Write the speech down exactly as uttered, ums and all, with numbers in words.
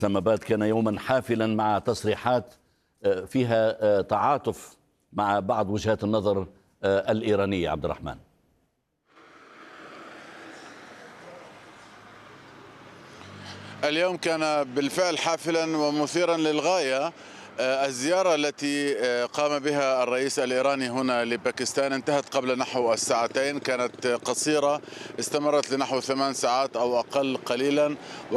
إسلام آباد كان يوما حافلا مع تصريحات فيها تعاطف مع بعض وجهات النظر الإيرانية. عبد الرحمن، اليوم كان بالفعل حافلا ومثيرا للغاية. الزيارة التي قام بها الرئيس الإيراني هنا لباكستان انتهت قبل نحو الساعتين، كانت قصيرة استمرت لنحو ثمان ساعات أو أقل قليلا.